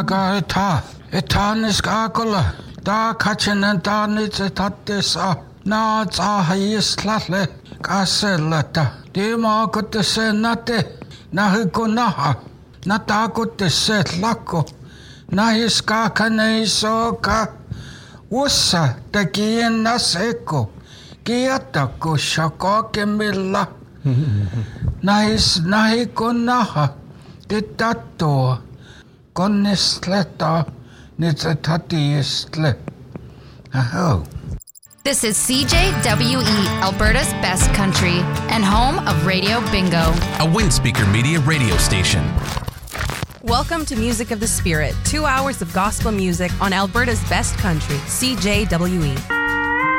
Etaaniskaakula taa katsinen taanitse tattessa naa tsahajislalle kassellata tiimaakutte se nate nahiku naha nataakutte se lakko nahiskaakaneisooka ussa tekijän naseko kiatakku shakokemilla nahiku naha titattua konnisleta nitsetatiistle. Aho. This is CJWE, Alberta's best country, and home of Radio Bingo, a Windspeaker Media radio station. Welcome to Music of the Spirit, 2 hours of gospel music on Alberta's best country, CJWE.